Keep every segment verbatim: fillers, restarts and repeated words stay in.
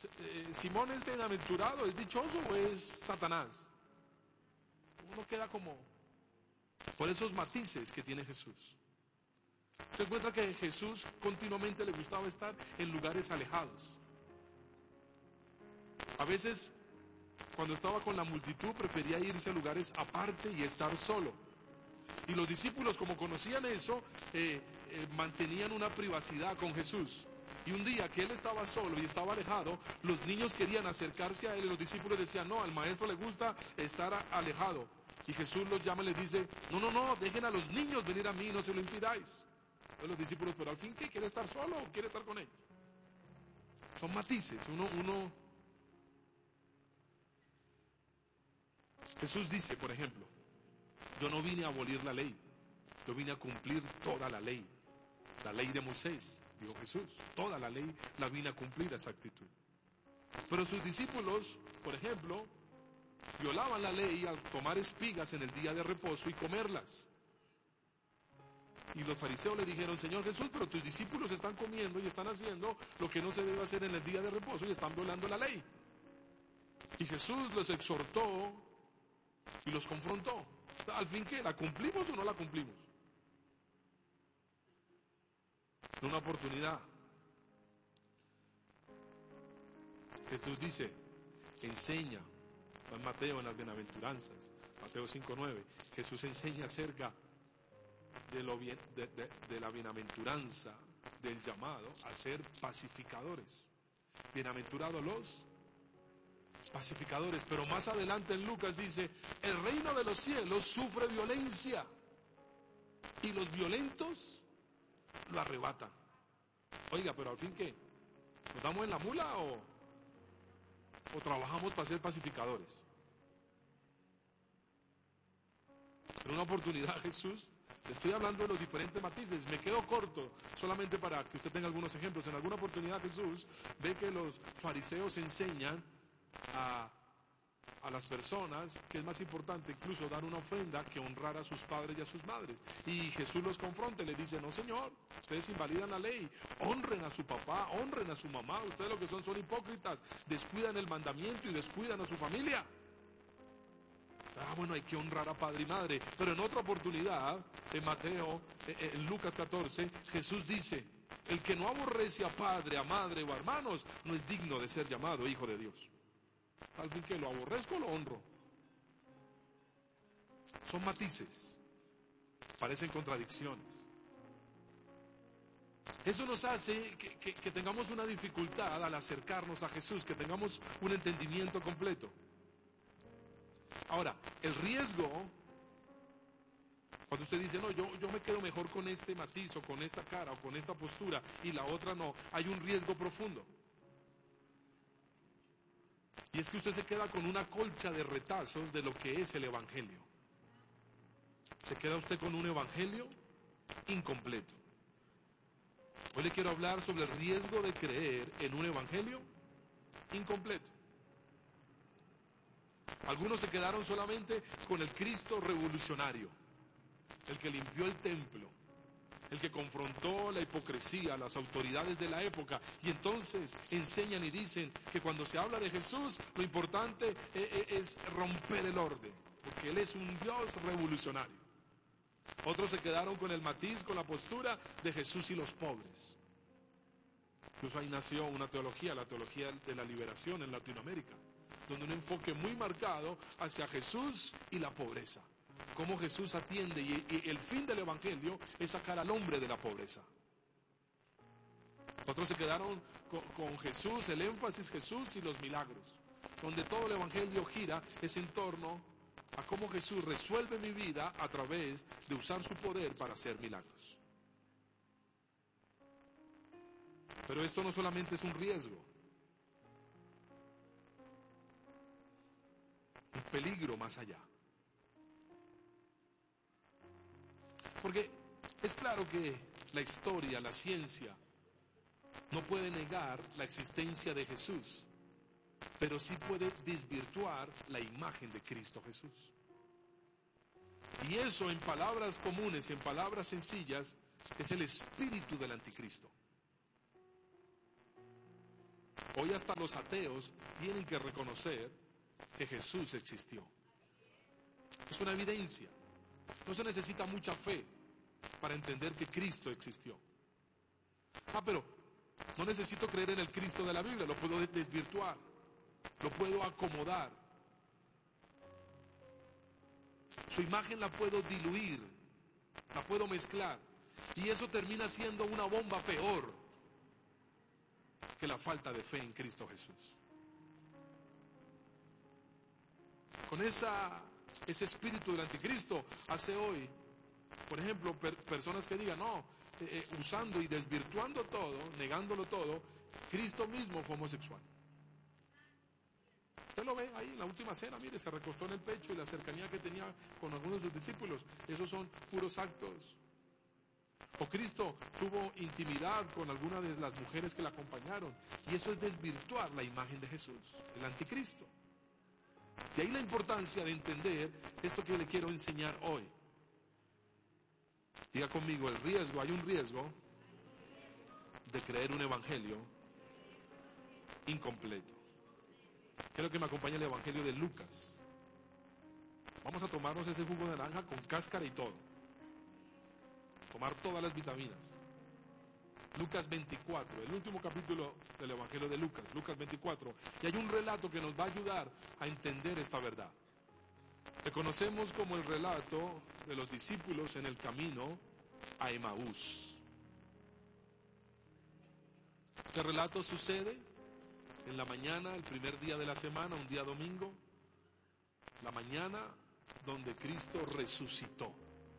eh, ¿Simón es bienaventurado, es dichoso o es Satanás? Uno queda como por esos matices que tiene Jesús. Se encuentra que Jesús continuamente le gustaba estar en lugares alejados. A veces, cuando estaba con la multitud, prefería irse a lugares aparte y estar solo. Y los discípulos, como conocían eso, eh, eh, mantenían una privacidad con Jesús. Y un día que él estaba solo y estaba alejado, los niños querían acercarse a él y los discípulos decían, no, al maestro le gusta estar a- alejado. Y Jesús los llama y les dice, no, no, no, dejen a los niños venir a mí, no se lo impidáis. Entonces los discípulos, pero al fin, ¿qué? ¿Quiere estar solo o quiere estar con ellos? Son matices, uno, uno... Jesús dice, por ejemplo, yo no vine a abolir la ley, yo vine a cumplir toda la ley. La ley de Moisés, dijo Jesús, toda la ley la vine a cumplir a esa actitud. Pero sus discípulos, por ejemplo, violaban la ley al tomar espigas en el día de reposo y comerlas. Y los fariseos le dijeron, Señor Jesús, pero tus discípulos están comiendo y están haciendo lo que no se debe hacer en el día de reposo y están violando la ley. Y Jesús los exhortó y los confrontó. Al fin, ¿qué? ¿La cumplimos o no la cumplimos? En una oportunidad, Jesús dice, enseña, en Mateo, en las bienaventuranzas, Mateo cinco nueve, Jesús enseña acerca de, lo bien, de, de, de la bienaventuranza, del llamado a ser pacificadores. Bienaventurados los pacificadores. Pero más adelante en Lucas dice, el reino de los cielos sufre violencia y los violentos lo arrebatan. Oiga, pero al fin, ¿qué? ¿Nos damos en la mula o, o trabajamos para ser pacificadores? En una oportunidad Jesús, le estoy hablando de los diferentes matices, me quedo corto solamente para que usted tenga algunos ejemplos. En alguna oportunidad Jesús ve que los fariseos enseñan a, a las personas que es más importante incluso dar una ofrenda que honrar a sus padres y a sus madres. Y Jesús los confronta y les dice, no señor, ustedes invalidan la ley, honren a su papá, honren a su mamá, ustedes lo que son son hipócritas, descuidan el mandamiento y descuidan a su familia. Ah, bueno, hay que honrar a padre y madre. Pero en otra oportunidad, en Mateo, en Lucas catorce, Jesús dice, el que no aborrece a padre, a madre o a hermanos, no es digno de ser llamado hijo de Dios. Al fin, que lo aborrezco o lo honro. Son matices, parecen contradicciones. Eso nos hace que, que, que tengamos una dificultad al acercarnos a Jesús, que tengamos un entendimiento completo. Ahora, el riesgo, cuando usted dice, no, yo, yo me quedo mejor con este matiz o con esta cara o con esta postura y la otra no, hay un riesgo profundo. Y es que usted se queda con una colcha de retazos de lo que es el Evangelio. Se queda usted con un Evangelio incompleto. Hoy le quiero hablar sobre el riesgo de creer en un Evangelio incompleto. Algunos se quedaron solamente con el Cristo revolucionario, el que limpió el templo, el que confrontó la hipocresía, las autoridades de la época, y entonces enseñan y dicen que cuando se habla de Jesús, lo importante es romper el orden, porque Él es un Dios revolucionario. Otros se quedaron con el matiz, con la postura de Jesús y los pobres. Incluso ahí nació una teología, la teología de la liberación en Latinoamérica, donde un enfoque muy marcado hacia Jesús y la pobreza. Cómo Jesús atiende y, y el fin del Evangelio es sacar al hombre de la pobreza. Otros se quedaron con, con Jesús, el énfasis Jesús y los milagros, donde todo el Evangelio gira es en torno a cómo Jesús resuelve mi vida a través de usar su poder para hacer milagros. Pero esto no solamente es un riesgo, un peligro más allá. Porque es claro que la historia, la ciencia, no puede negar la existencia de Jesús, pero sí puede desvirtuar la imagen de Cristo Jesús. Y eso, en palabras comunes, en palabras sencillas, es el espíritu del anticristo. Hoy hasta los ateos tienen que reconocer que Jesús existió. Es una evidencia. No se necesita mucha fe para entender que Cristo existió. Ah, pero no necesito creer en el Cristo de la Biblia, lo puedo desvirtuar, lo puedo acomodar. Su imagen la puedo diluir, la puedo mezclar, y eso termina siendo una bomba peor que la falta de fe en Cristo Jesús. Con esa, ese espíritu del anticristo hace hoy, por ejemplo, per, personas que digan, no, eh, eh, usando y desvirtuando todo, negándolo todo, Cristo mismo fue homosexual. Usted lo ve ahí en la última cena, mire, se recostó en el pecho y la cercanía que tenía con algunos de sus discípulos, esos son puros actos. O Cristo tuvo intimidad con alguna de las mujeres que la acompañaron, y eso es desvirtuar la imagen de Jesús, el anticristo. De ahí la importancia de entender esto que le quiero enseñar hoy. Diga conmigo, el riesgo, hay un riesgo de creer un evangelio incompleto. Quiero que me acompañe el evangelio de Lucas. Vamos a tomarnos ese jugo de naranja con cáscara y todo. Tomar todas las vitaminas. Lucas veinticuatro, el último capítulo del evangelio de Lucas, Lucas veinticuatro. Y hay un relato que nos va a ayudar a entender esta verdad. Le conocemos como el relato de los discípulos en el camino a Emaús. Este relato sucede en la mañana, el primer día de la semana, un día domingo, la mañana donde Cristo resucitó.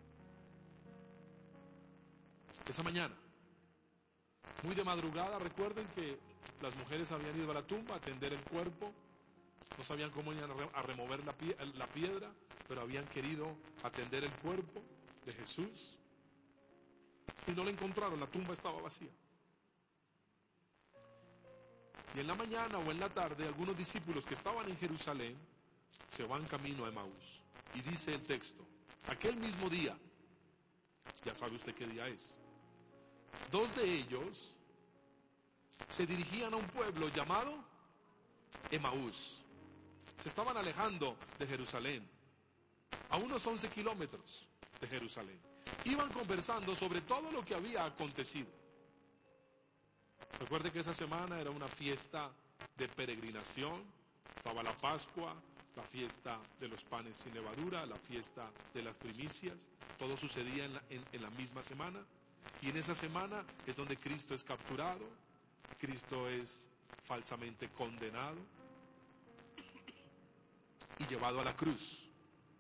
Esa mañana, muy de madrugada, recuerden que las mujeres habían ido a la tumba a tender el cuerpo, no sabían cómo iban a remover la, pie, la piedra, pero habían querido atender el cuerpo de Jesús y no lo encontraron, la tumba estaba vacía. Y en la mañana o en la tarde, algunos discípulos que estaban en Jerusalén se van camino a Emaús. Y dice el texto, aquel mismo día, ya sabe usted qué día es, dos de ellos se dirigían a un pueblo llamado Emaús. Se estaban alejando de Jerusalén, a unos once kilómetros de Jerusalén. Iban conversando sobre todo lo que había acontecido. Recuerde que esa semana era una fiesta de peregrinación, estaba la Pascua, la fiesta de los panes sin levadura, la fiesta de las primicias, todo sucedía en la, en, en la misma semana, y en esa semana es donde Cristo es capturado, Cristo es falsamente condenado y llevado a la cruz.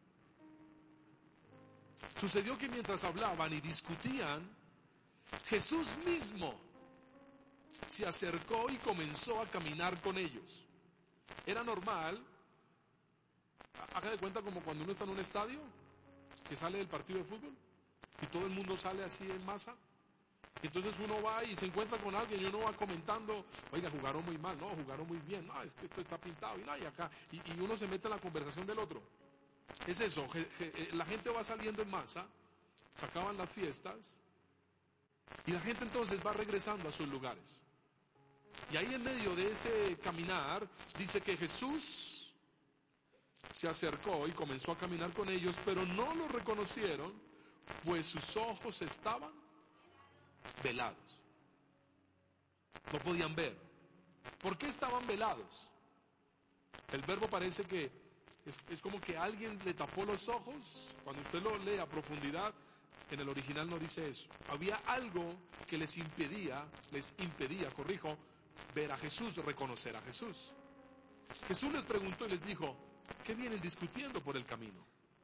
Sucedió que mientras hablaban y discutían, Jesús mismo se acercó y comenzó a caminar con ellos. Era normal, haga de cuenta como cuando uno está en un estadio, que sale del partido de fútbol, y todo el mundo sale así en masa. Entonces uno va y se encuentra con alguien y uno va comentando, oiga, jugaron muy mal, no, jugaron muy bien, no, es que esto está pintado, y no, y acá, y, y uno se mete en la conversación del otro. Es eso, je, je, la gente va saliendo en masa, se acaban las fiestas, y la gente entonces va regresando a sus lugares. Y ahí en medio de ese caminar, dice que Jesús se acercó y comenzó a caminar con ellos, pero no lo reconocieron, pues sus ojos estaban velados. No podían ver. ¿Por qué estaban velados? El verbo parece que es, es como que alguien le tapó los ojos. Cuando usted lo lee a profundidad, en el original no dice eso. Había algo que les impedía, les impedía, corrijo, ver a Jesús, reconocer a Jesús. Jesús les preguntó y les dijo, ¿qué vienen discutiendo por el camino?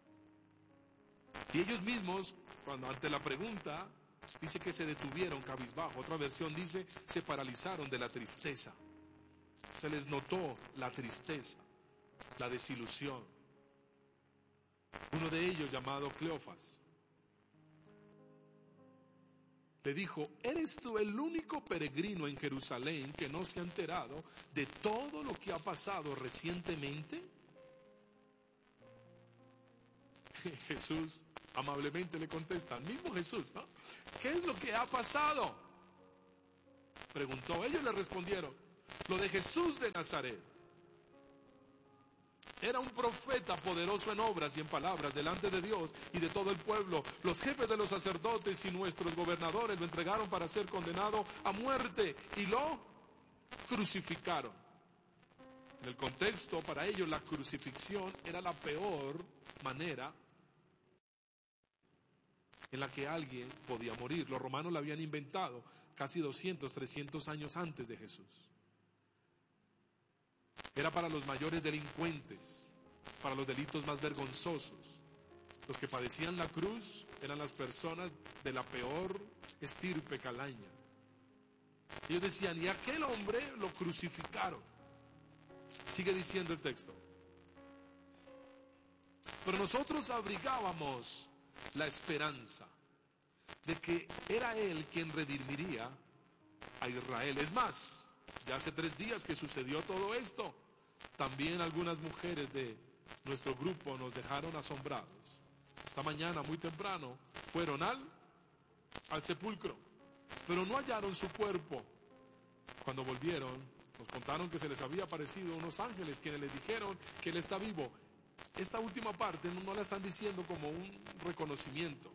Y ellos mismos, cuando ante la pregunta, dice que se detuvieron cabizbajo. Otra versión dice, se paralizaron de la tristeza. Se les notó la tristeza, la desilusión. Uno de ellos, llamado Cleofas, le dijo, ¿eres tú el único peregrino en Jerusalén que no se ha enterado de todo lo que ha pasado recientemente? Jesús amablemente le contesta, el mismo Jesús, ¿no? ¿Qué es lo que ha pasado? Preguntó. Ellos le respondieron, Lo de Jesús de Nazaret. Era un profeta poderoso en obras y en palabras delante de Dios y de todo el pueblo. Los jefes de los sacerdotes y nuestros gobernadores lo entregaron para ser condenado a muerte y lo crucificaron. En el contexto, para ellos la crucifixión era la peor manera en la que alguien podía morir. Los romanos la habían inventado casi doscientos, trescientos años antes de Jesús. Era para los mayores delincuentes, para los delitos más vergonzosos. Los que padecían la cruz eran las personas de la peor estirpe calaña. Ellos decían, y aquel hombre lo crucificaron. Sigue diciendo el texto. Pero nosotros abrigábamos la esperanza de que era Él quien redimiría a Israel. Es más, ya hace tres días que sucedió todo esto. También algunas mujeres de nuestro grupo nos dejaron asombrados. Esta mañana, muy temprano, fueron al, al sepulcro, pero no hallaron su cuerpo. Cuando volvieron, nos contaron que se les había aparecido unos ángeles quienes les dijeron que Él está vivo. Esta última parte no, no la están diciendo como un reconocimiento.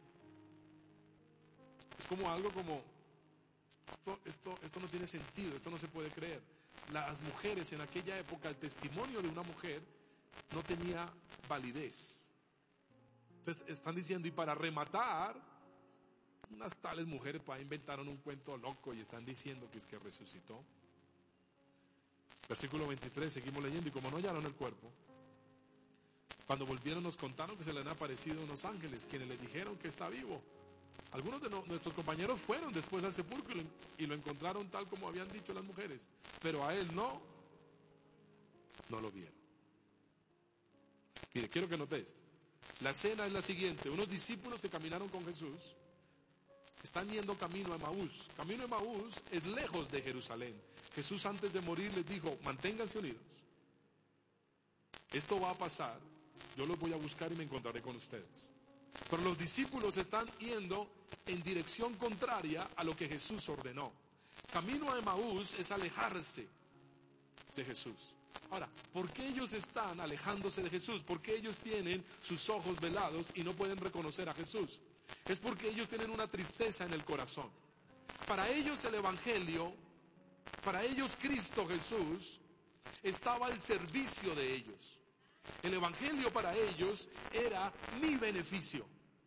Es como algo como, esto, esto, esto no tiene sentido, esto no se puede creer. Las mujeres en aquella época, el testimonio de una mujer no tenía validez. Entonces están diciendo, y para rematar, unas tales mujeres para inventaron un cuento loco y están diciendo que es que resucitó. Versículo veintitrés, seguimos leyendo, y como no hallaron el cuerpo, cuando volvieron nos contaron que se le han aparecido unos ángeles, quienes les dijeron que está vivo. Algunos de no, nuestros compañeros fueron después al sepulcro y lo, y lo encontraron tal como habían dicho las mujeres, pero a él no, no lo vieron. Mire, quiero que note esto. La escena es la siguiente: unos discípulos que caminaron con Jesús están yendo camino a Emaús. Camino a Emaús es lejos de Jerusalén. Jesús antes de morir les dijo, manténganse unidos. Esto va a pasar, yo los voy a buscar y me encontraré con ustedes. Pero los discípulos están yendo en dirección contraria a lo que Jesús ordenó. Camino a Emaús es alejarse de Jesús. Ahora, ¿por qué ellos están alejándose de Jesús? ¿Por qué ellos tienen sus ojos velados y no pueden reconocer a Jesús? Es porque ellos tienen una tristeza en el corazón. Para ellos el Evangelio, para ellos Cristo Jesús, estaba al servicio de ellos. El Evangelio para ellos era mi beneficio.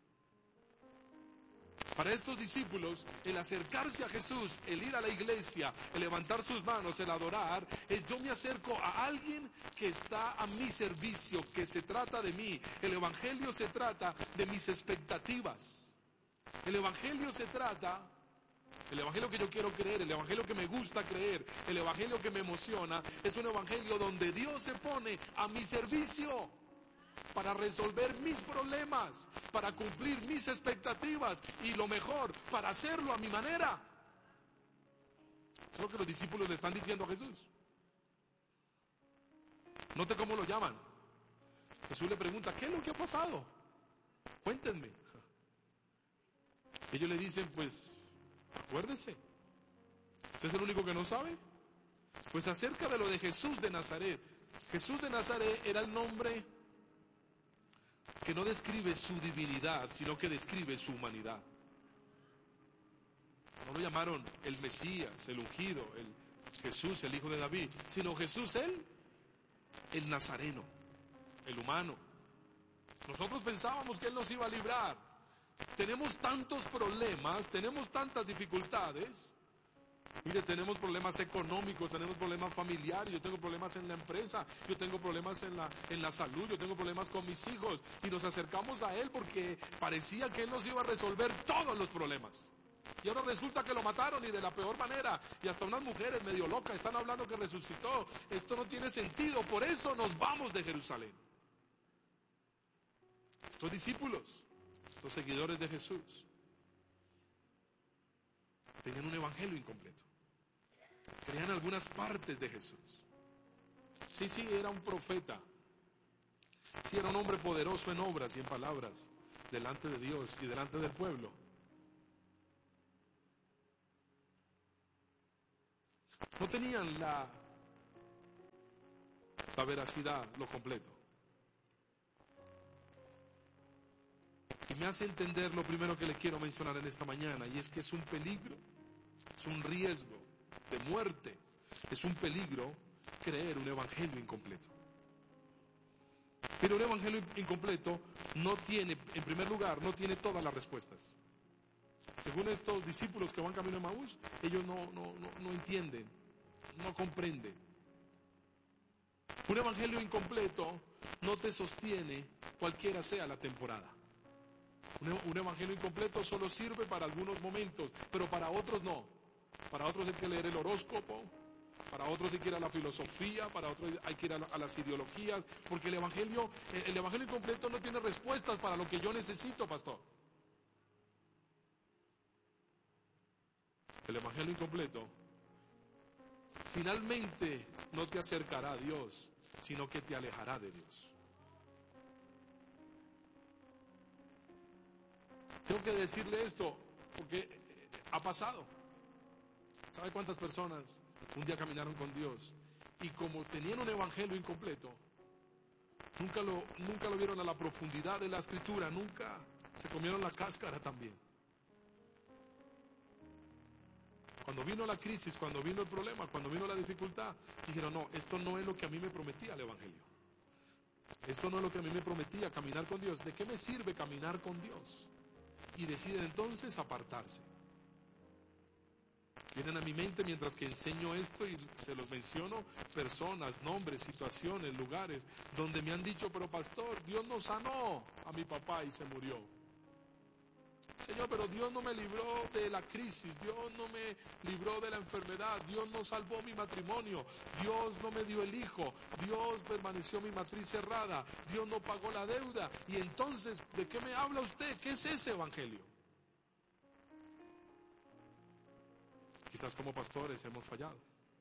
Para estos discípulos, el acercarse a Jesús, el ir a la iglesia, el levantar sus manos, el adorar, es yo me acerco a alguien que está a mi servicio, que se trata de mí. El Evangelio se trata de mis expectativas. El Evangelio se trata, el Evangelio que yo quiero creer, el Evangelio que me gusta creer, el Evangelio que me emociona, es un Evangelio donde Dios se pone a mi servicio para resolver mis problemas, para cumplir mis expectativas y lo mejor, para hacerlo a mi manera. Eso es lo que los discípulos le están diciendo a Jesús. Note cómo lo llaman. Jesús le pregunta, ¿qué es lo que ha pasado? Cuéntenme. Ellos le dicen, pues, acuérdese. ¿Usted es el único que no sabe? Pues acerca de lo de Jesús de Nazaret. Jesús de Nazaret era el nombre que no describe su divinidad, sino que describe su humanidad. No lo llamaron el Mesías, el ungido, el Jesús, el hijo de David, sino Jesús, él, el nazareno, el humano. Nosotros pensábamos que él nos iba a librar. Tenemos tantos problemas, tenemos tantas dificultades. Mire, tenemos problemas económicos, tenemos problemas familiares, yo tengo problemas en la empresa, yo tengo problemas en la, en la salud, yo tengo problemas con mis hijos. Y nos acercamos a Él porque parecía que Él nos iba a resolver todos los problemas. Y ahora resulta que lo mataron y de la peor manera. Y hasta unas mujeres medio locas están hablando que resucitó. Esto no tiene sentido, por eso nos vamos de Jerusalén. Estos discípulos, estos seguidores de Jesús, tenían un evangelio incompleto. Creían algunas partes de Jesús. Sí, sí, era un profeta. Sí, era un hombre poderoso en obras y en palabras delante de Dios y delante del pueblo. No tenían la, la veracidad, lo completo. Y me hace entender lo primero que le quiero mencionar en esta mañana, y es que es un peligro, es un riesgo de muerte, es un peligro creer un evangelio incompleto. Pero un evangelio incompleto no tiene, en primer lugar, no tiene todas las respuestas. Según estos discípulos que van camino a Emaús, ellos no, no, no, no entienden, no comprenden. Un evangelio incompleto no te sostiene cualquiera sea la temporada. Un, un evangelio incompleto solo sirve para algunos momentos, pero para otros no. Para otros hay que leer el horóscopo, para otros hay que ir a la filosofía, para otros hay que ir a, la, a las ideologías, porque el evangelio, el, el evangelio incompleto no tiene respuestas para lo que yo necesito, pastor. El evangelio incompleto finalmente no te acercará a Dios, sino que te alejará de Dios. Tengo que decirle esto porque ha pasado. ¿Sabe cuántas personas un día caminaron con Dios y como tenían un evangelio incompleto, nunca lo, nunca lo vieron a la profundidad de la escritura, nunca se comieron la cáscara también? Cuando vino la crisis, cuando vino el problema, cuando vino la dificultad, dijeron, no, esto no es lo que a mí me prometía el evangelio. Esto no es lo que a mí me prometía, caminar con Dios. ¿De qué me sirve caminar con Dios? Y deciden entonces apartarse. Vienen a mi mente mientras que enseño esto y se los menciono, personas, nombres, situaciones, lugares, donde me han dicho, pero pastor, Dios no sanó a mi papá y se murió. Señor, pero Dios no me libró de la crisis, Dios no me libró de la enfermedad, Dios no salvó mi matrimonio, Dios no me dio el hijo, Dios permaneció mi matriz cerrada, Dios no pagó la deuda. Y entonces, ¿de qué me habla usted? ¿Qué es ese evangelio? Quizás como pastores hemos fallado.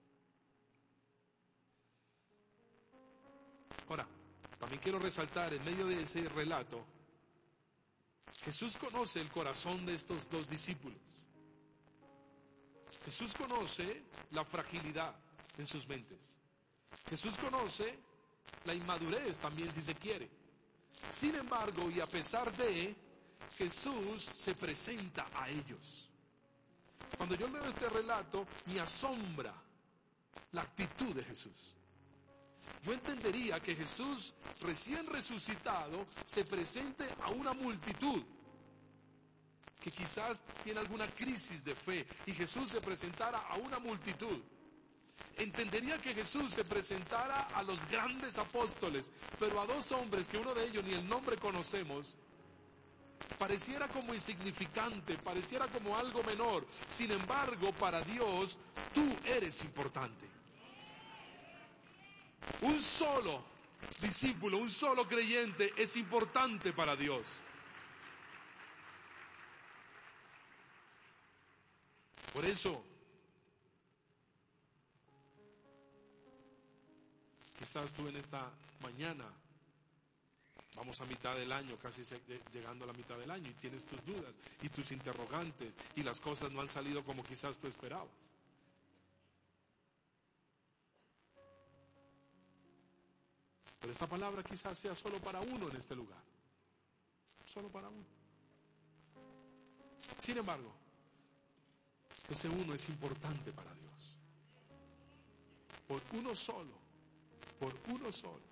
Ahora, también quiero resaltar en medio de ese relato, Jesús conoce el corazón de estos dos discípulos. Jesús conoce la fragilidad en sus mentes. Jesús conoce la inmadurez también, si se quiere. Sin embargo, y a pesar de, Jesús se presenta a ellos. Cuando yo leo este relato, me asombra la actitud de Jesús. Yo entendería que Jesús, recién resucitado, se presente a una multitud que quizás tiene alguna crisis de fe, y Jesús se presentara a una multitud. Entendería que Jesús se presentara a los grandes apóstoles, pero a dos hombres que uno de ellos ni el nombre conocemos, pareciera como insignificante, pareciera como algo menor. Sin embargo, para Dios, tú eres importante. Un solo discípulo, un solo creyente es importante para Dios. Por eso, quizás tú en esta mañana, vamos a mitad del año, casi llegando a la mitad del año, y tienes tus dudas y tus interrogantes, y las cosas no han salido como quizás tú esperabas. Pero esta palabra quizás sea solo para uno en este lugar. Solo para uno. Sin embargo, ese uno es importante para Dios. Por uno solo. Por uno solo.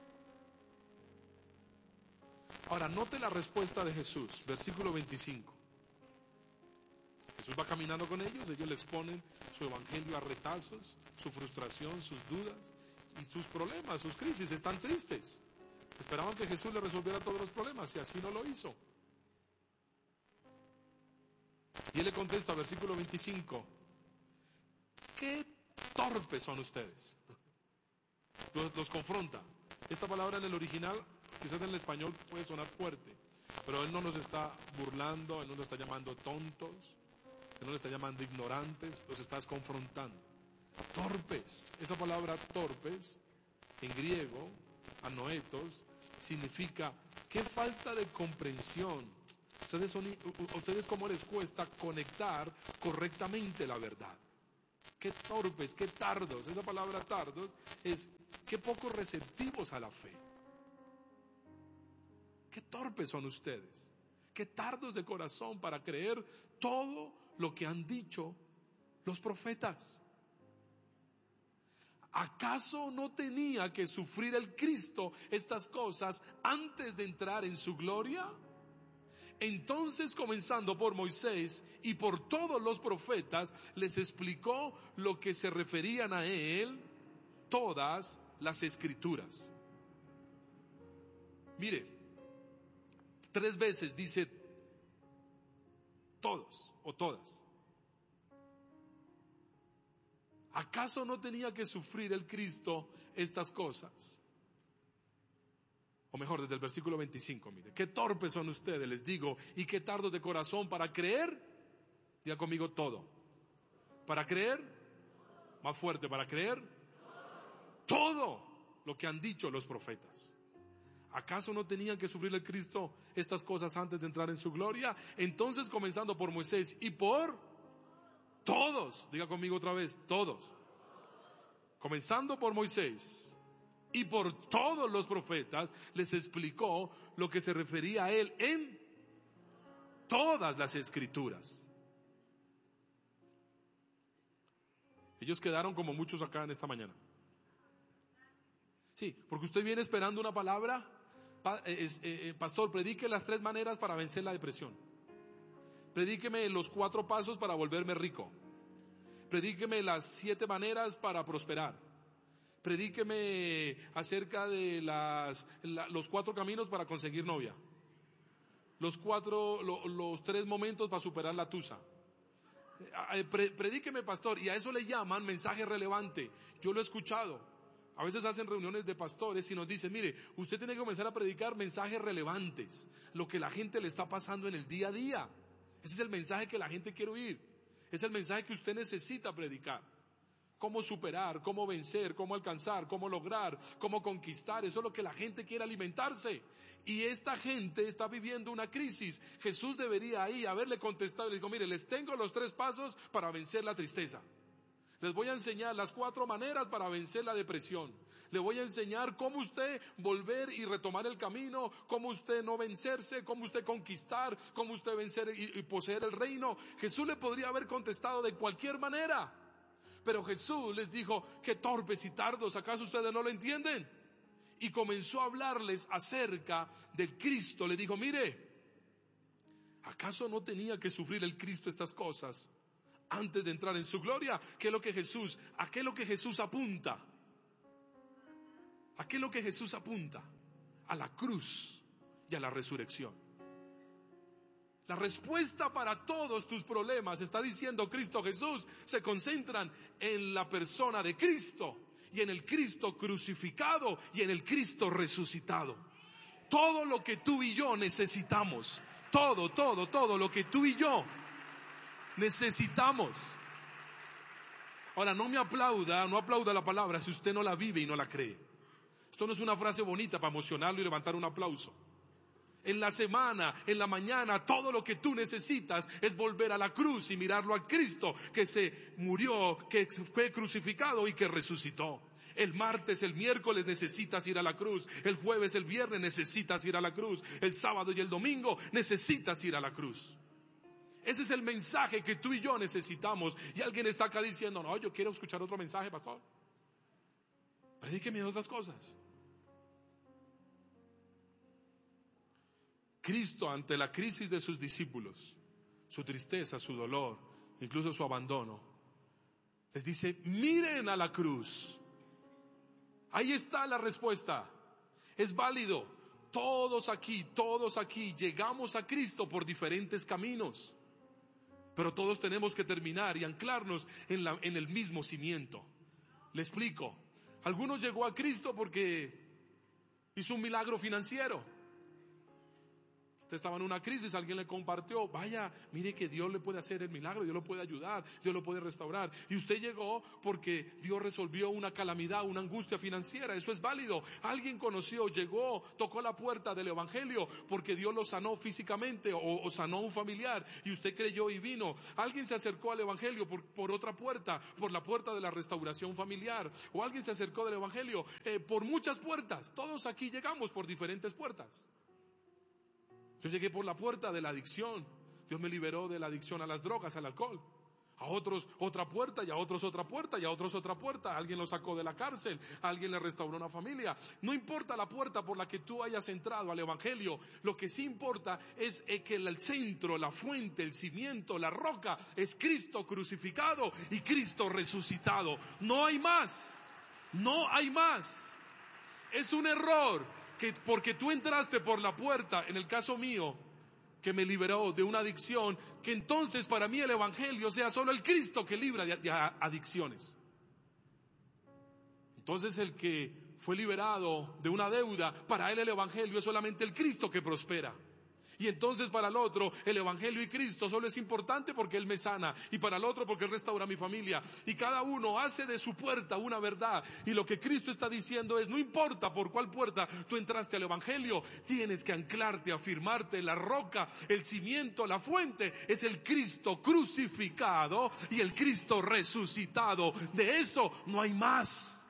Ahora, note la respuesta de Jesús, versículo veinticinco. Jesús va caminando con ellos, ellos le exponen su evangelio a retazos, su frustración, sus dudas y sus problemas, sus crisis. Están tristes. Esperaban que Jesús le resolviera todos los problemas y así no lo hizo. Y él le contesta, versículo veinticinco, ¿qué torpes son ustedes? Los, los confronta. Esta palabra en el original, quizás en el español puede sonar fuerte, pero él no nos está burlando, él no nos está llamando tontos, él no nos está llamando ignorantes, los estás confrontando. Torpes, esa palabra torpes, en griego, anoetos, significa qué falta de comprensión. Ustedes, son, ustedes cómo les cuesta conectar correctamente la verdad. qué torpes, qué tardos. Esa palabra tardos es qué poco receptivos a la fe. Qué torpes son ustedes, qué tardos de corazón para creer todo lo que han dicho los profetas. ¿Acaso no tenía que sufrir el Cristo estas cosas antes de entrar en su gloria? Entonces, comenzando por Moisés y por todos los profetas, les explicó lo que se referían a él, todas las escrituras. Mire, tres veces dice todos o todas. ¿Acaso no tenía que sufrir el Cristo estas cosas? O mejor, desde el versículo veinticinco, mire, qué torpes son ustedes, les digo, y qué tardos de corazón para creer. Diga conmigo todo. Para creer, más fuerte, para creer todo lo que han dicho los profetas. ¿Acaso no tenían que sufrir el Cristo estas cosas antes de entrar en su gloria? Entonces, comenzando por Moisés y por todos, diga conmigo otra vez, todos. Comenzando por Moisés y por todos los profetas, les explicó lo que se refería a él en todas las escrituras. Ellos quedaron como muchos acá en esta mañana. Sí, porque usted viene esperando una palabra. Pastor, predique las tres maneras para vencer la depresión. Predíqueme los cuatro pasos para volverme rico. Predíqueme las siete maneras para prosperar. Predíqueme acerca de las, la, los cuatro caminos para conseguir novia. Los cuatro, lo, los tres momentos para superar la tusa. Predíqueme, pastor, y a eso le llaman mensaje relevante. Yo lo he escuchado. A veces hacen reuniones de pastores y nos dicen, mire, usted tiene que comenzar a predicar mensajes relevantes, lo que la gente le está pasando en el día a día. Ese es el mensaje que la gente quiere oír. Es el mensaje que usted necesita predicar. Cómo superar, cómo vencer, cómo alcanzar, cómo lograr, cómo conquistar. Eso es lo que la gente quiere alimentarse. Y esta gente está viviendo una crisis. Jesús debería ahí haberle contestado y le dijo, mire, les tengo los tres pasos para vencer la tristeza. Les voy a enseñar las cuatro maneras para vencer la depresión. Le voy a enseñar cómo usted volver y retomar el camino, cómo usted no vencerse, cómo usted conquistar, cómo usted vencer y, y poseer el reino. Jesús le podría haber contestado de cualquier manera. Pero Jesús les dijo, qué torpes y tardos, ¿acaso ustedes no lo entienden? Y comenzó a hablarles acerca del Cristo. Le dijo, mire, ¿acaso no tenía que sufrir el Cristo estas cosas antes de entrar en su gloria? ¿Qué es lo que Jesús, a qué es lo que Jesús apunta? ¿A qué es lo que Jesús apunta? A la cruz y a la resurrección. La respuesta para todos tus problemas, está diciendo Cristo Jesús, se concentran en la persona de Cristo y en el Cristo crucificado y en el Cristo resucitado. Todo lo que tú y yo necesitamos, todo, todo, todo lo que tú y yo necesitamos. Ahora, no me aplauda, no aplauda la palabra si usted no la vive y no la cree. Esto no es una frase bonita para emocionarlo y levantar un aplauso. En la semana, en la mañana, todo lo que tú necesitas es volver a la cruz y mirarlo a Cristo que se murió, que fue crucificado y que resucitó. El martes, el miércoles necesitas ir a la cruz. El jueves, el viernes necesitas ir a la cruz. El sábado y el domingo necesitas ir a la cruz. Ese es el mensaje que tú y yo necesitamos. Y alguien está acá diciendo, no, yo quiero escuchar otro mensaje, pastor. Predíqueme otras cosas. Cristo, ante la crisis de sus discípulos, su tristeza, su dolor, incluso su abandono, les dice, miren a la cruz. Ahí está la respuesta. Es válido. Todos aquí, todos aquí llegamos a Cristo por diferentes caminos. Pero todos tenemos que terminar y anclarnos en, la, en el mismo cimiento. Le explico. Algunos llegó a Cristo porque hizo un milagro financiero. Usted estaba en una crisis, alguien le compartió, vaya, mire que Dios le puede hacer el milagro, Dios lo puede ayudar, Dios lo puede restaurar. Y usted llegó porque Dios resolvió una calamidad, una angustia financiera, eso es válido. Alguien conoció, llegó, tocó la puerta del evangelio porque Dios lo sanó físicamente o, o sanó a un familiar y usted creyó y vino. Alguien se acercó al evangelio por, por otra puerta, por la puerta de la restauración familiar. O alguien se acercó del evangelio eh, por muchas puertas. Todos aquí llegamos por diferentes puertas. Yo llegué por la puerta de la adicción. Dios me liberó de la adicción a las drogas, al alcohol. A otros otra puerta y a otros otra puerta y a otros otra puerta. Alguien lo sacó de la cárcel, alguien le restauró una familia. No importa la puerta por la que tú hayas entrado al evangelio. Lo que sí importa es que el centro, la fuente, el cimiento, la roca es Cristo crucificado y Cristo resucitado. No hay más. No hay más. Es un error que porque tú entraste por la puerta, en el caso mío, que me liberó de una adicción, que entonces para mí el evangelio sea solo el Cristo que libra de, de adicciones. Entonces el que fue liberado de una deuda, para él el evangelio es solamente el Cristo que prospera. Y entonces para el otro, el evangelio y Cristo solo es importante porque Él me sana. Y para el otro porque Él restaura mi familia. Y cada uno hace de su puerta una verdad. Y lo que Cristo está diciendo es, no importa por cuál puerta tú entraste al evangelio, tienes que anclarte, afirmarte. La roca, el cimiento, la fuente es el Cristo crucificado y el Cristo resucitado. De eso no hay más.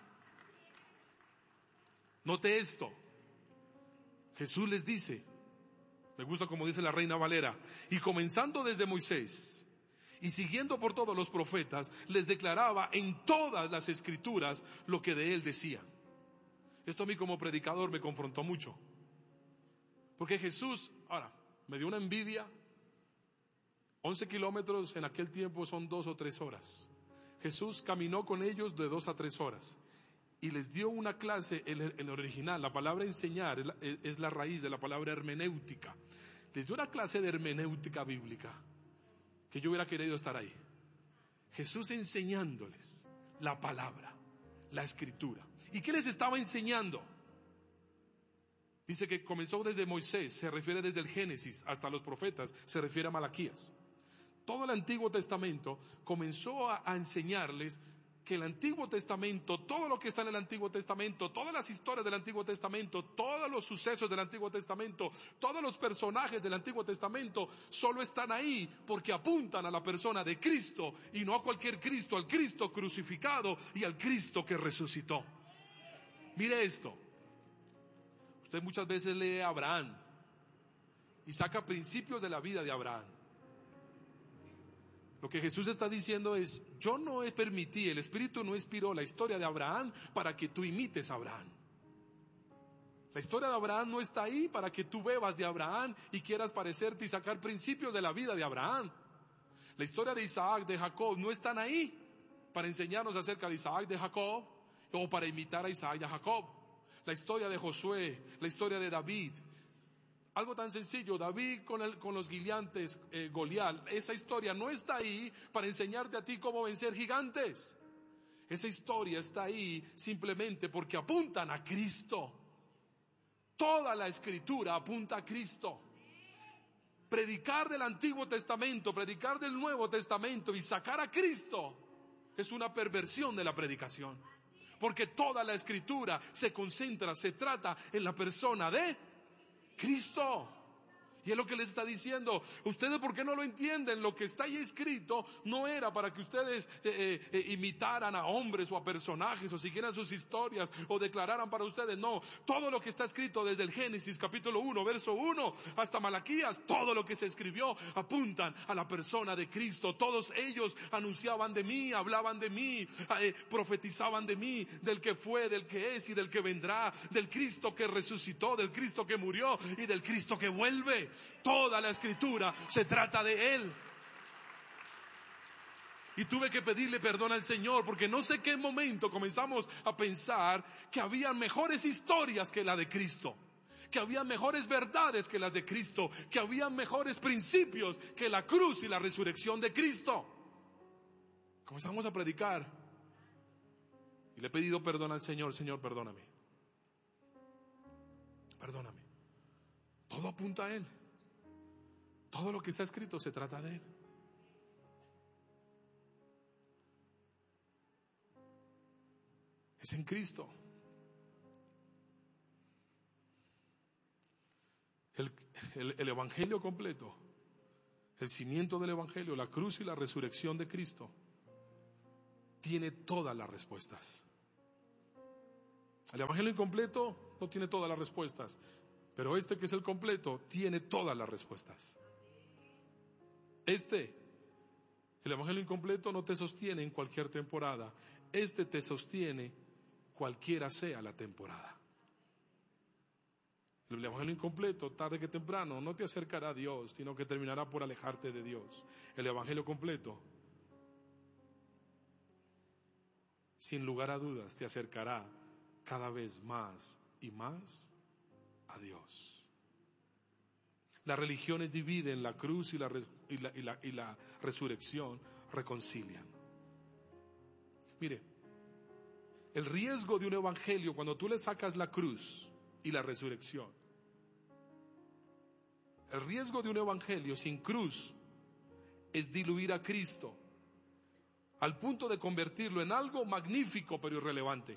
Note esto. Jesús les dice, me gusta como dice la Reina Valera, y comenzando desde Moisés y siguiendo por todos los profetas, les declaraba en todas las escrituras lo que de él decían. Esto a mí como predicador me confrontó mucho. Porque Jesús, ahora, me dio una envidia. once kilómetros en aquel tiempo son dos o tres horas. Jesús caminó con ellos de dos a tres horas. Y les dio una clase en el original. La palabra enseñar es la, es la raíz de la palabra hermenéutica. Les dio una clase de hermenéutica bíblica que yo hubiera querido estar ahí. Jesús enseñándoles la palabra, la escritura. ¿Y qué les estaba enseñando? Dice que comenzó desde Moisés, se refiere desde el Génesis hasta los profetas, se refiere a Malaquías. Todo el Antiguo Testamento comenzó a, a enseñarles que el Antiguo Testamento, todo lo que está en el Antiguo Testamento, todas las historias del Antiguo Testamento, todos los sucesos del Antiguo Testamento, todos los personajes del Antiguo Testamento, solo están ahí porque apuntan a la persona de Cristo y no a cualquier Cristo, al Cristo crucificado y al Cristo que resucitó. Mire esto. Usted muchas veces lee a Abraham y saca principios de la vida de Abraham. Lo que Jesús está diciendo es, yo no permití, el Espíritu no inspiró la historia de Abraham para que tú imites a Abraham. La historia de Abraham no está ahí para que tú bebas de Abraham y quieras parecerte y sacar principios de la vida de Abraham. La historia de Isaac, de Jacob, no están ahí para enseñarnos acerca de Isaac, de Jacob, o para imitar a Isaac y a Jacob. La historia de Josué, la historia de David. Algo tan sencillo, David con, el, con los gigantes, eh, Goliat, esa historia no está ahí para enseñarte a ti cómo vencer gigantes. Esa historia está ahí simplemente porque apuntan a Cristo. Toda la escritura apunta a Cristo. Predicar del Antiguo Testamento, predicar del Nuevo Testamento y sacar a Cristo es una perversión de la predicación. Porque toda la escritura se concentra, se trata en la persona de Cristo. Y es lo que les está diciendo. Ustedes, ¿por qué no lo entienden? Lo que está ahí escrito no era para que ustedes eh, eh, imitaran a hombres o a personajes o siguieran sus historias o declararan para ustedes. No, todo lo que está escrito desde el Génesis capítulo uno, verso uno hasta Malaquías, todo lo que se escribió apuntan a la persona de Cristo. Todos ellos anunciaban de mí, hablaban de mí, eh, profetizaban de mí, del que fue, del que es y del que vendrá, del Cristo que resucitó, del Cristo que murió y del Cristo que vuelve. Toda la escritura se trata de Él. Y tuve que pedirle perdón al Señor porque no sé qué momento comenzamos a pensar que había mejores historias que la de Cristo, que había mejores verdades que las de Cristo, que había mejores principios que la cruz y la resurrección de Cristo. Comenzamos a predicar y le he pedido perdón al Señor. Señor, perdóname. Perdóname. Todo apunta a Él. Todo lo que está escrito se trata de Él. Es en Cristo. El, el, el Evangelio completo, el cimiento del Evangelio, la cruz y la resurrección de Cristo, tiene todas las respuestas. El Evangelio incompleto no tiene todas las respuestas, pero este que es el completo tiene todas las respuestas. Este, el Evangelio incompleto no te sostiene en cualquier temporada. Este te sostiene cualquiera sea la temporada. El Evangelio incompleto, tarde que temprano, no te acercará a Dios, sino que terminará por alejarte de Dios. El Evangelio completo, sin lugar a dudas, te acercará cada vez más y más a Dios. Las religiones dividen, la cruz y la, y la, y la, y la resurrección reconcilian. Mire, el riesgo de un evangelio, cuando tú le sacas la cruz y la resurrección, el riesgo de un evangelio sin cruz es diluir a Cristo al punto de convertirlo en algo magnífico pero irrelevante.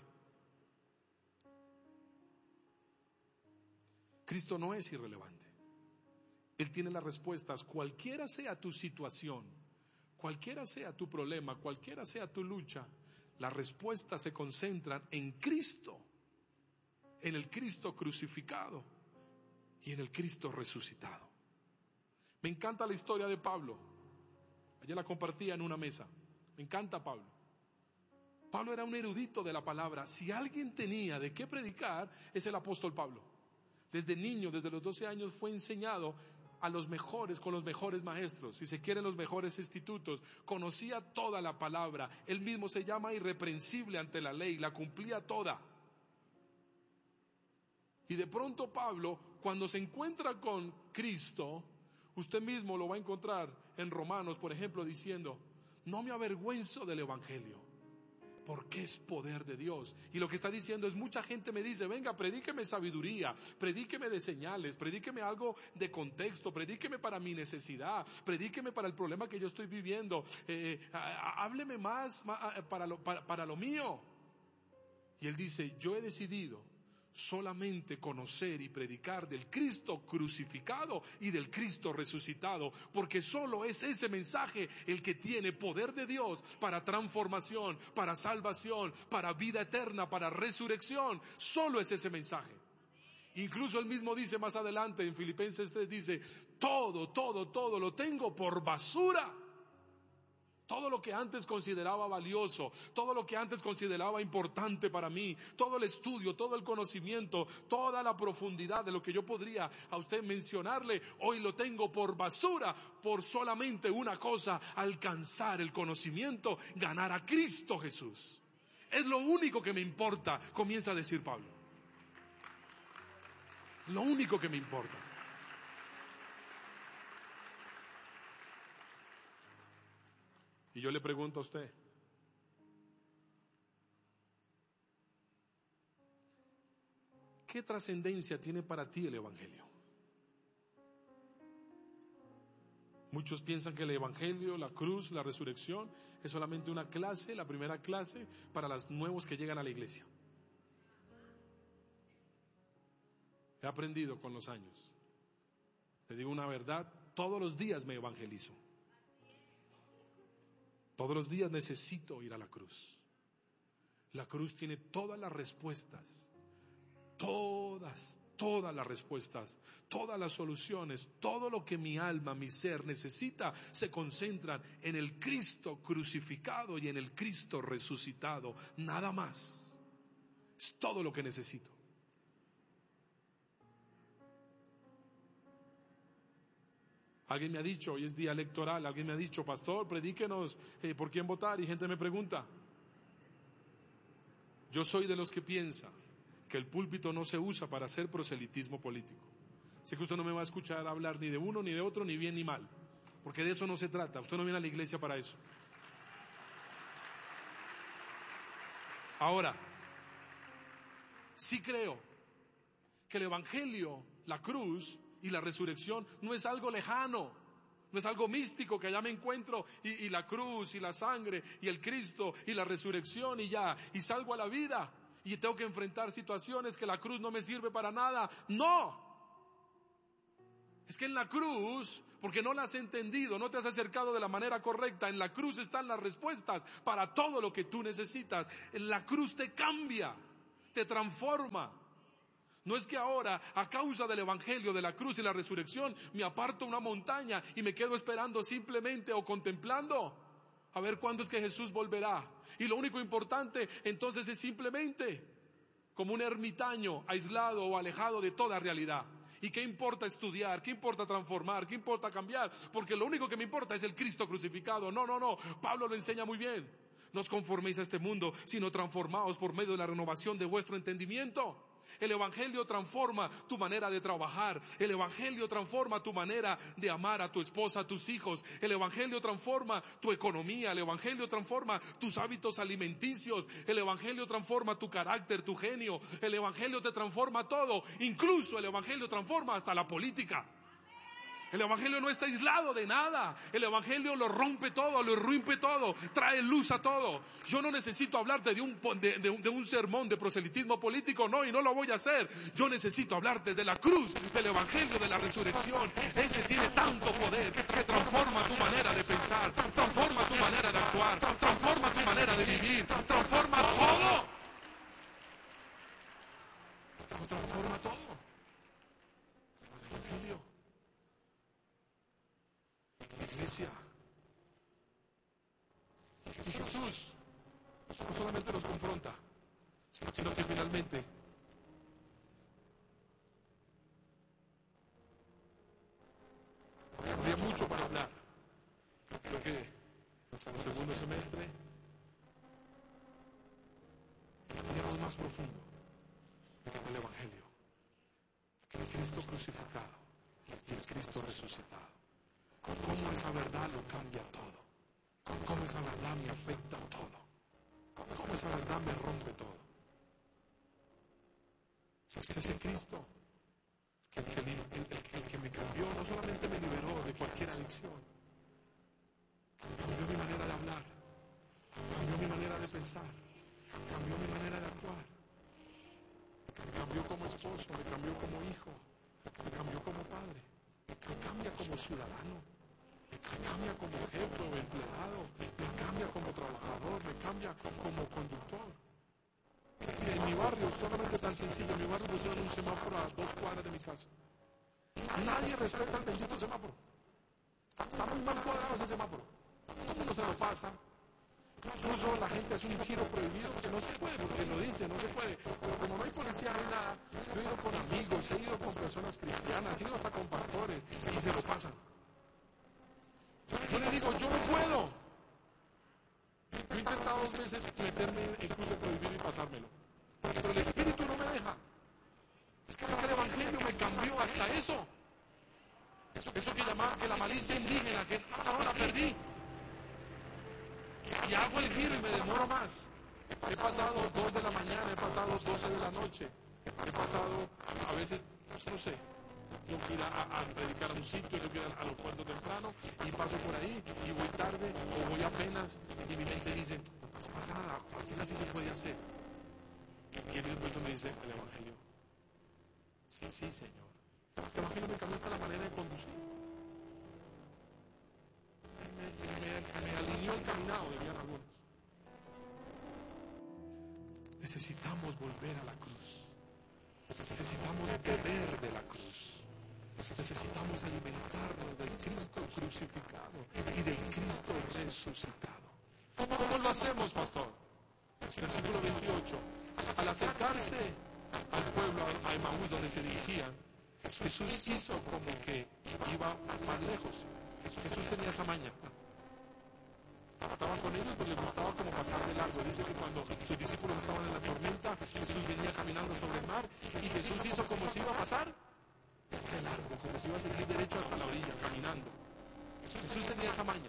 Cristo no es irrelevante. Él tiene las respuestas, cualquiera sea tu situación, cualquiera sea tu problema, cualquiera sea tu lucha. Las respuestas se concentran en Cristo, en el Cristo crucificado y en el Cristo resucitado. Me encanta la historia de Pablo. Ayer la compartía en una mesa. Me encanta Pablo. Pablo era un erudito de la palabra. Si alguien tenía de qué predicar, es el apóstol Pablo. Desde niño, desde los doce años, fue enseñado a los mejores, con los mejores maestros, si se quieren los mejores institutos. Conocía toda la palabra. Él mismo se llama irreprensible ante la ley, la cumplía toda. Y de pronto Pablo, cuando se encuentra con Cristo, usted mismo lo va a encontrar en Romanos, por ejemplo, diciendo: no me avergüenzo del evangelio, porque es poder de Dios. Y lo que está diciendo es, mucha gente me dice: venga, predíqueme sabiduría, predíqueme de señales, predíqueme algo de contexto, predíqueme para mi necesidad, predíqueme para el problema que yo estoy viviendo, eh, hábleme más, más para, lo, para, para lo mío. Y él dice: yo he decidido solamente conocer y predicar del Cristo crucificado y del Cristo resucitado, porque solo es ese mensaje el que tiene poder de Dios para transformación, para salvación, para vida eterna, para resurrección. Solo es ese mensaje. Incluso él mismo dice más adelante en Filipenses tres, dice: todo, todo, todo lo tengo por basura. Todo lo que antes consideraba valioso, todo lo que antes consideraba importante para mí, todo el estudio, todo el conocimiento, toda la profundidad de lo que yo podría a usted mencionarle, hoy lo tengo por basura, por solamente una cosa: alcanzar el conocimiento, ganar a Cristo Jesús. Es lo único que me importa, comienza a decir Pablo. Lo único que me importa. Y yo le pregunto a usted, ¿qué trascendencia tiene para ti el Evangelio? Muchos piensan que el Evangelio, la cruz, la resurrección es solamente una clase, la primera clase para los nuevos que llegan a la iglesia. He aprendido con los años. Le digo una verdad, todos los días me evangelizo. Todos los días necesito ir a la cruz. La cruz tiene todas las respuestas, todas, todas las respuestas, todas las soluciones, todo lo que mi alma, mi ser necesita, se concentran en el Cristo crucificado y en el Cristo resucitado. Nada más. Es todo lo que necesito. Alguien me ha dicho, hoy es día electoral, alguien me ha dicho: pastor, predíquenos eh, por quién votar. Y gente me pregunta. Yo soy de los que piensa que el púlpito no se usa para hacer proselitismo político. Sé que usted no me va a escuchar hablar ni de uno ni de otro, ni bien ni mal, porque de eso no se trata. Usted no viene a la iglesia para eso. Ahora, sí creo que el Evangelio, la cruz y la resurrección no es algo lejano. No es algo místico que allá me encuentro y, y la cruz y la sangre y el Cristo y la resurrección y ya, y salgo a la vida y tengo que enfrentar situaciones que la cruz no me sirve para nada. No. Es que en la cruz, porque no la has entendido, no te has acercado de la manera correcta, en la cruz están las respuestas para todo lo que tú necesitas. En la cruz te cambia, te transforma. No es que ahora, a causa del evangelio, de la cruz y la resurrección, me aparto a una montaña y me quedo esperando simplemente o contemplando a ver cuándo es que Jesús volverá. Y lo único importante entonces es simplemente como un ermitaño aislado o alejado de toda realidad. ¿Y qué importa estudiar? ¿Qué importa transformar? ¿Qué importa cambiar? Porque lo único que me importa es el Cristo crucificado. No, no, no. Pablo lo enseña muy bien. No os conforméis a este mundo, sino transformaos por medio de la renovación de vuestro entendimiento. El evangelio transforma tu manera de trabajar. El evangelio transforma tu manera de amar a tu esposa, a tus hijos. El evangelio transforma tu economía. El evangelio transforma tus hábitos alimenticios. El evangelio transforma tu carácter, tu genio. El evangelio te transforma todo. Incluso el evangelio transforma hasta la política. El evangelio no está aislado de nada. El evangelio lo rompe todo, lo irrumpe todo, trae luz a todo. Yo no necesito hablarte de un, de, de, de un sermón de proselitismo político, no, y no lo voy a hacer. Yo necesito hablarte de la cruz, del evangelio, de la resurrección. Ese tiene tanto poder que transforma tu manera de pensar, transforma tu manera de actuar, transforma tu manera de vivir, transforma todo. Transforma todo. El evangelio. Iglesia, y Jesús no solamente nos confronta, sino que finalmente habría mucho para hablar. Creo que en el segundo semestre iríamos más profundo en el evangelio, que es Cristo crucificado y el Cristo resucitado. Cómo esa verdad lo cambia todo. Cómo esa verdad me afecta todo. Cómo esa verdad me rompe todo. Es ese Cristo, el que, el, el, el que me cambió, no solamente me liberó de cualquier adicción, cambió mi manera de hablar, cambió mi manera de pensar, cambió mi manera de actuar, me cambió como esposo, me cambió como hijo, me cambió como padre. Me cambia como ciudadano, me cambia como jefe o empleado, me cambia como trabajador, me cambia como conductor. Mira, en mi barrio, solamente tan sencillo, en mi barrio pusieron un semáforo a dos cuadras de mi casa. Nadie respeta el bendito semáforo. Está muy mal cuadrado ese semáforo. Todo el mundo se lo pasa. Incluso la gente hace un giro prohibido que no se puede, porque lo dice, no se puede. Pero como no hay policía, no hay nada. Yo he ido con amigos, he ido con personas cristianas, he ido hasta con pastores y se lo pasan. Yo le digo, yo no puedo. Yo he intentado dos veces meterme incluso prohibido y pasármelo. Pero el Espíritu no me deja. Es que, es que el Evangelio me cambió hasta eso. Eso, eso que llamaba que la malicia indígena, que no la perdí. Y hago el giro y me demoro más. He pasado dos de la mañana, he pasado doce de la noche, he pasado a veces, no sé, tengo que ir a, a, a predicar a un sitio, tengo que ir a, a los cuartos temprano y paso por ahí y voy tarde o voy apenas y mi mente dice, no pasa nada, así se puede hacer. Y el Espíritu me dice, el Evangelio, sí, sí, Señor. El Evangelio me cambió hasta la manera de conducir. Me, me, me alineó el caminado, dirían algunos. Necesitamos volver a la cruz. Necesitamos beber de la cruz. Necesitamos alimentarnos del Cristo crucificado y del Cristo resucitado. ¿Cómo lo hacemos, pastor? Versículo veintiocho. Al acercarse al pueblo, a Emaús, donde se dirigían, Jesús hizo como que iba más lejos. Jesús tenía esa maña. Estaba con ellos, pues les gustaba como pasar de largo. Dice que cuando sus discípulos estaban en la tormenta, Jesús venía caminando sobre el mar y Jesús hizo como si iba a pasar de largo, como si iba a seguir derecho hasta la orilla, caminando. Jesús tenía esa maña.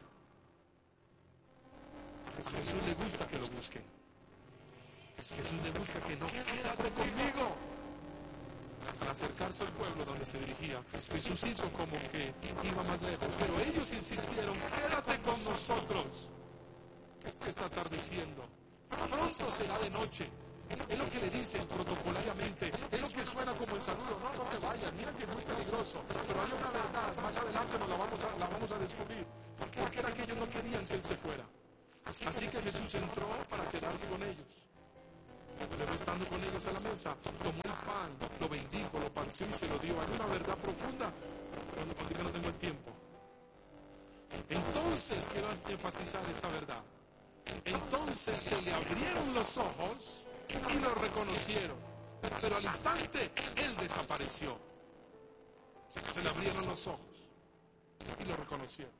A Jesús le gusta que lo busquen. Jesús le gusta que no, quédate conmigo. Al acercarse al pueblo donde se dirigía, Jesús hizo como que iba más lejos, pero ellos insistieron: quédate con nosotros, que está atardeciendo, pronto será de noche. Es lo que le dicen protocolariamente, es lo que suena como el saludo: no, no te vayas, mira que es muy peligroso, pero hay una verdad, más adelante nos la vamos a, la vamos a descubrir, porque era que ellos no querían que él se fuera. Así que Jesús entró para quedarse con ellos. Pero estando con ellos a la mesa, tomó el pan, lo bendijo, lo partió y se lo dio. Hay una verdad profunda, pero no, porque no tengo el tiempo. Entonces quiero enfatizar esta verdad. Entonces se le abrieron los ojos y lo reconocieron, pero al instante él desapareció. Se le abrieron los ojos y lo reconocieron.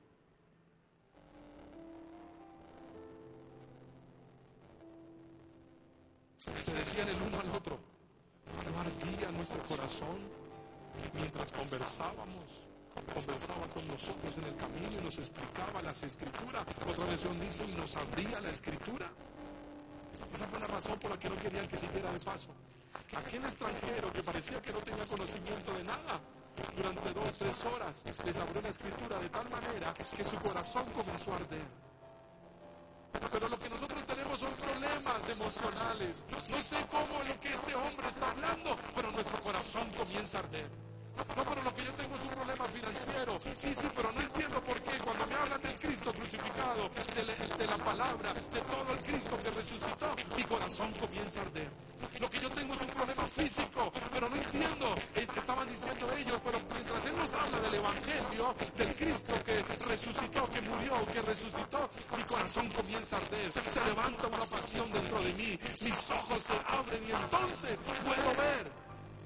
Se decían el uno al otro: ¿no ardía nuestro corazón mientras conversábamos? Conversaba con nosotros en el camino y nos explicaba las escrituras. Otra versión dice: y nos abría la escritura. Esa fue la razón por la que no querían que siguiera de paso. Aquel extranjero que parecía que no tenía conocimiento de nada, durante dos, tres horas les abrió la escritura de tal manera que su corazón comenzó a arder. Pero lo que nosotros tenemos son problemas emocionales. No sé cómo lo que este hombre está hablando, pero nuestro corazón comienza a arder. No, pero lo que yo tengo es un problema financiero. Sí, sí, pero no entiendo por qué cuando me hablan del Cristo crucificado, de la, de la palabra, de todo el Cristo que resucitó, mi corazón comienza a arder. Lo que yo tengo es un problema físico, pero no entiendo. Estaban diciendo ellos, pero mientras Él nos habla del Evangelio, del Cristo que resucitó, que murió, que resucitó, mi corazón comienza a arder. Se levanta una pasión dentro de mí, mis ojos se abren y entonces puedo ver.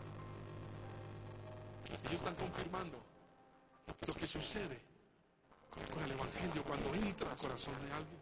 Ellos están confirmando lo que sucede con el Evangelio cuando entra al corazón de alguien.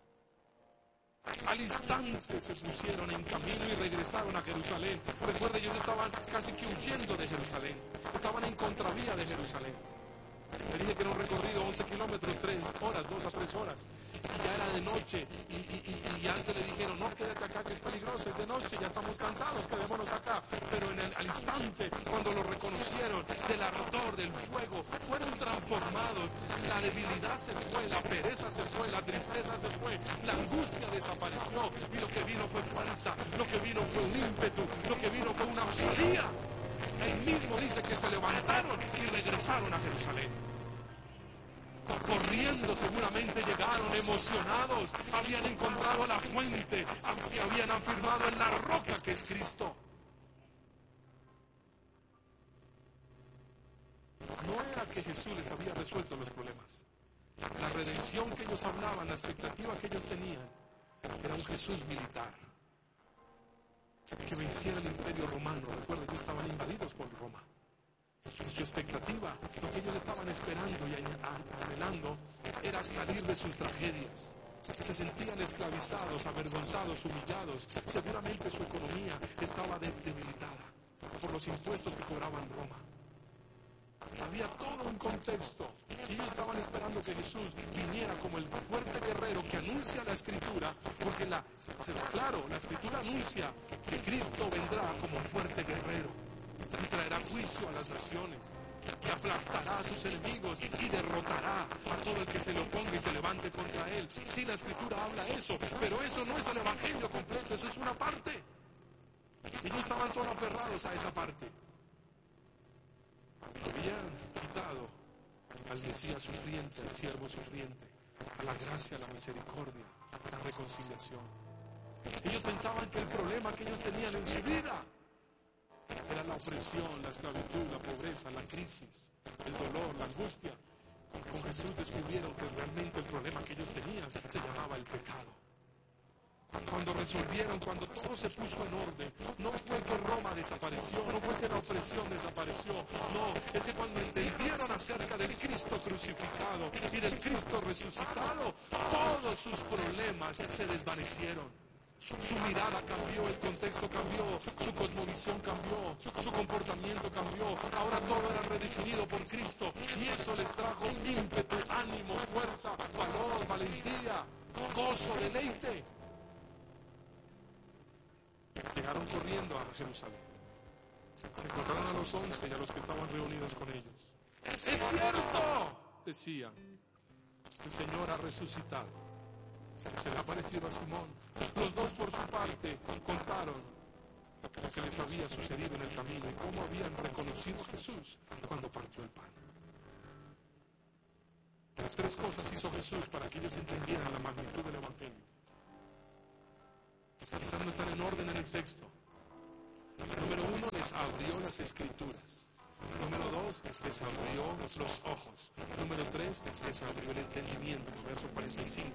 Al instante se pusieron en camino y regresaron a Jerusalén. Recuerda, ellos estaban casi que huyendo de Jerusalén. Estaban en contravía de Jerusalén. Le dije que era un recorrido once kilómetros, tres horas, dos a tres horas. Y ya era de noche. Y, y, y, y antes le dijeron: no, quédate acá que es peligroso, es de noche, ya estamos cansados, quedémonos acá. Pero en el, al instante, cuando lo reconocieron, del ardor, del fuego, fueron transformados. La debilidad se fue, la pereza se fue, la tristeza se fue, la angustia desapareció. Y lo que vino fue fuerza, lo que vino fue un ímpetu, lo que vino fue una osadía. Él mismo dice que se levantaron y regresaron a Jerusalén. Corriendo seguramente llegaron emocionados, habían encontrado la fuente, se habían afirmado en la roca que es Cristo. No era que Jesús les había resuelto los problemas. La redención que ellos hablaban, la expectativa que ellos tenían, era un Jesús militar, que venciera el imperio romano. Recuerden que estaban invadidos por Roma. Su expectativa, lo que ellos estaban esperando y anhelando, era salir de sus tragedias. Se sentían esclavizados, avergonzados, humillados. Seguramente su economía estaba debilitada por los impuestos que cobraban Roma. Había todo un contexto. Ellos estaban esperando que Jesús viniera como el fuerte guerrero que anuncia la Escritura, porque la, claro, la Escritura anuncia que Cristo vendrá como fuerte guerrero y traerá juicio a las naciones y aplastará a sus enemigos y derrotará a todo el que se le oponga y se levante contra él. Sí, la Escritura habla eso, pero eso no es el Evangelio completo, eso es una parte. Ellos estaban solo aferrados a esa parte. Habían quitado al Mesías sufriente, al siervo sufriente, a la gracia, a la misericordia, a la reconciliación. Ellos pensaban que el problema que ellos tenían en su vida era la opresión, la esclavitud, la pobreza, la crisis, el dolor, la angustia. Con Jesús descubrieron que realmente el problema que ellos tenían se llamaba el pecado. Cuando resolvieron, cuando todo se puso en orden, no fue que Roma desapareció, no fue que la opresión desapareció, no, es que cuando entendieron acerca del Cristo crucificado y del Cristo resucitado, todos sus problemas se desvanecieron. Su mirada cambió, el contexto cambió, su cosmovisión cambió, su comportamiento cambió. Ahora todo era redefinido por Cristo y eso les trajo ímpetu, ánimo, fuerza, valor, valentía, gozo, deleite. Llegaron corriendo a Jerusalén. Se encontraron a los once y a los que estaban reunidos con ellos. ¡Es cierto!, decían. El Señor ha resucitado. Se le ha aparecido a Simón. Los dos, por su parte, contaron lo que les había sucedido en el camino y cómo habían reconocido a Jesús cuando partió el pan. Las tres cosas hizo Jesús para que ellos entendieran la magnitud del Evangelio. Quizás no están en orden en el texto. Número uno, les abrió las Escrituras. Número dos, les abrió los ojos. Número tres, les abrió el entendimiento. Verso cuarenta y cinco.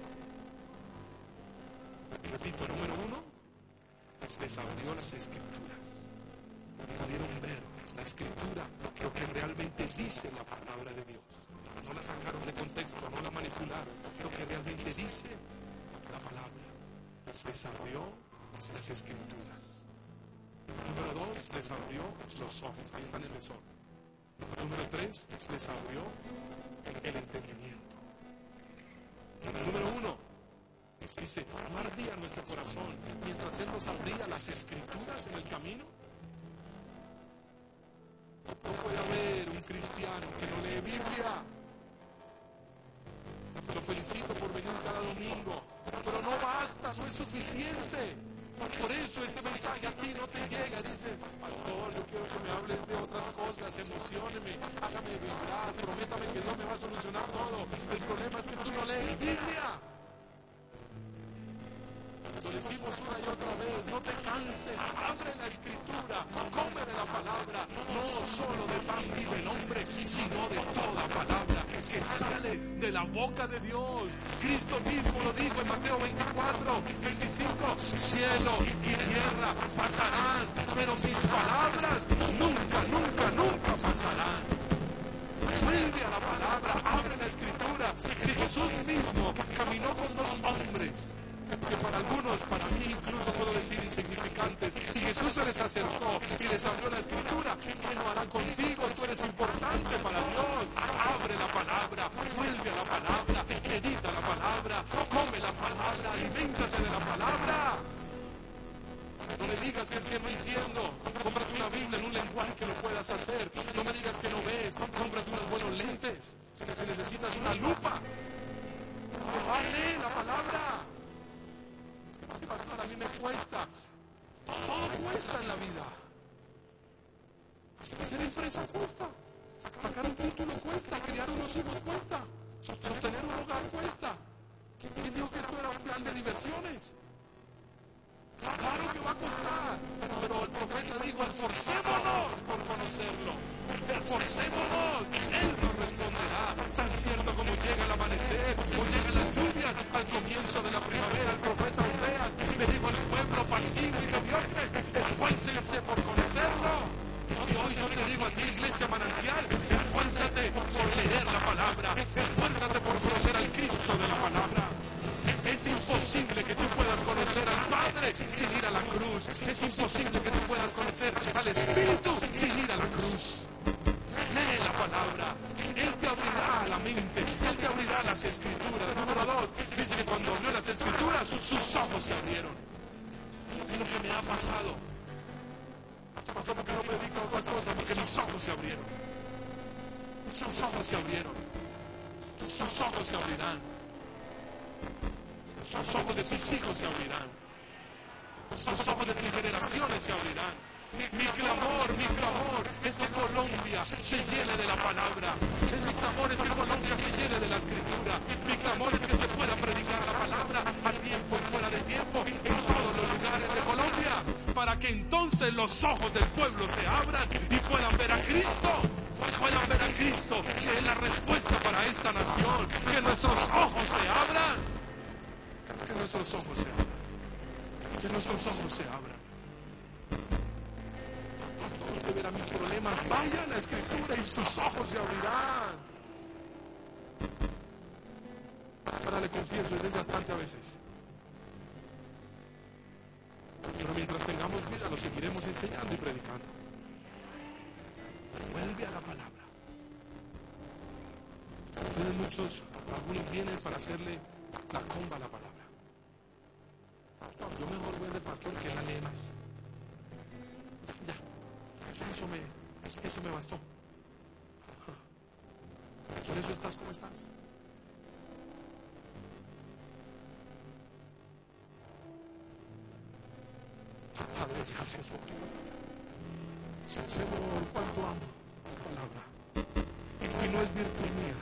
Repito, número uno, les abrió las Escrituras. Pudieron ver la Escritura, lo que realmente dice la palabra de Dios. No la sacaron de contexto, no la manipularon. Lo que realmente dice la palabra. Les abrió las Escrituras. Número dos, les abrió los ojos. Ahí están en el orden. Número tres, les abrió el entendimiento. Número uno, dice, no ardía nuestro corazón mientras Él nos abría las Escrituras en el camino. No puede haber un cristiano que no lee Biblia. Lo felicito por venir cada domingo, pero no basta, no es suficiente. Por eso este mensaje a ti no te llega. Dice, pastor, yo quiero que me hables de otras cosas, emocióneme, hágame vibrar, prométame que Dios me va a solucionar todo. El problema es que tú no lees Biblia. Lo decimos una y otra vez, no te canses, abre la Escritura, come de la palabra. No solo de pan vive el hombre, sino de toda palabra que sale de la boca de Dios. Cristo mismo lo dijo en Mateo veinticuatro, veinticinco, cielo y tierra pasarán, pero mis palabras nunca, nunca, nunca pasarán. Vuelve a la palabra, abre la Escritura. Si Jesús mismo caminó con los hombres, que para algunos, para mí incluso puedo decir insignificantes, si Jesús se les acercó y les abrió la Escritura, ¿qué no hará contigo? Tú eres importante para Dios. Abre la palabra, vuelve a la palabra, medita la palabra, come la palabra, aliméntate de la palabra. No me digas que es que no entiendo. Cómprate una Biblia en un lenguaje que lo puedas hacer. No me digas que no ves. Cómprate unos buenos lentes. Si necesitas una lupa, lee la palabra. Pastor, a mí me cuesta. Todo cuesta en la vida. Hacer empresa cuesta. Sacar un título cuesta. Criar unos hijos cuesta. Sostener un hogar cuesta. ¿Quién dijo que esto era un plan de diversiones? Claro que va a costar, pero el profeta dijo, esforcémonos por conocerlo, esforcémonos, Él nos responderá. Tan cierto como llega el amanecer o llegan las lluvias al comienzo de la primavera, el profeta Oseas le dijo al pueblo pasivo y mediocre, esfuércense por conocerlo. Y hoy yo te digo a ti, iglesia manantial, esfuérzate por leer la palabra, esfuérzate por conocer al Cristo de la palabra. Es imposible que tú puedas conocer al Padre sin ir a la cruz. Es imposible que tú puedas conocer al Espíritu sin ir a la cruz. Lee la palabra. Él te abrirá la mente. Él te abrirá las Escrituras. Número dos, dice que cuando abrió las Escrituras, sus ojos se abrieron. Es lo que me ha pasado. Pastor, ¿por qué no predico otras cosas? Porque mis ojos se abrieron. Sus ojos se abrieron. Sus ojos se abrirán. Los ojos de tus hijos se abrirán. Los ojos de tus generaciones se abrirán. Mi, mi clamor, mi clamor es que Colombia se llene de la palabra. Mi clamor es que Colombia se llene de la Escritura. Mi clamor es que se pueda predicar la palabra a tiempo y fuera de tiempo en todos los lugares de Colombia, para que entonces los ojos del pueblo se abran y puedan ver a Cristo. Puedan ver a Cristo, que es la respuesta para esta nación. Que nuestros ojos se abran. Que nuestros ojos se abran. Que nuestros ojos se abran. Pastor, que verá mis problemas. Vaya a la Escritura y sus ojos se abrirán. Ahora le confieso, es desgastante a veces. Pero mientras tengamos vida, lo seguiremos enseñando y predicando. Vuelve a la palabra. Ustedes muchos, algunos vienen para hacerle la comba a la palabra. No, yo mejor voy de pastor que la lee más. Ya, Eso me, eso me bastó. Por eso estás como estás. Padre, gracias por tu palabra. Señor, cuánto amo tu palabra. Y no es virtud mía.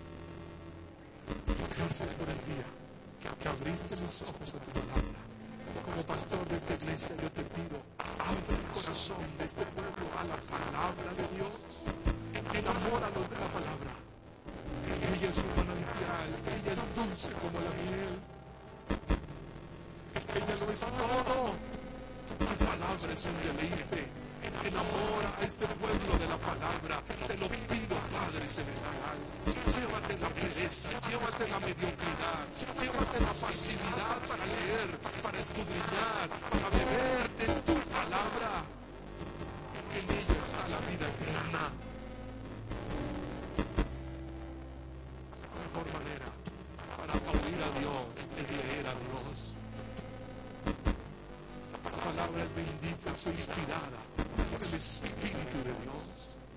Gracias por el día que abriste mis ojos a tu palabra. Como pastor de esta iglesia, yo te pido, abre el corazón de este pueblo a la palabra de Dios. Enamóralos de la palabra. Ella es un manantial, ella es dulce como la miel. Ella lo es todo. Tu palabra es un deleite. Enamora a este pueblo de la palabra. Te lo pido, Padre Celestial. Llévate la pereza, llévate la mediocridad, llévate la pasividad para leer, para escudriñar, para beber de tu palabra. En ella está la vida eterna. La mejor manera para oír a Dios es leer a Dios. Esta palabra es bendita, es inspirada por el Espíritu de Dios.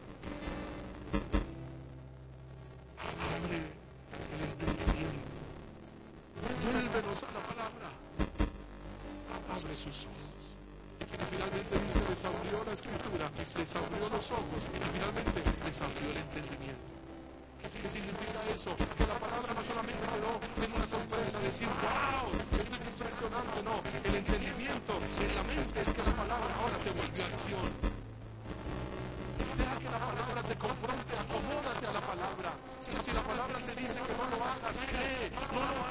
Abre el entendimiento. Vuélvenos a la palabra. Abre sus ojos. Y finalmente dice, les abrió la escritura, les abrió los ojos y finalmente les abrió el entendimiento. ¿Qué significa eso? Que la palabra no solamente quedó en una sorpresa, decir, wow, esto es impresionante. No, el entendimiento en la mente es que la palabra ahora se volvió acción. Deja que la palabra te confronte, acomódate a la palabra. Si, si la palabra te dice que no lo hagas, cree, no lo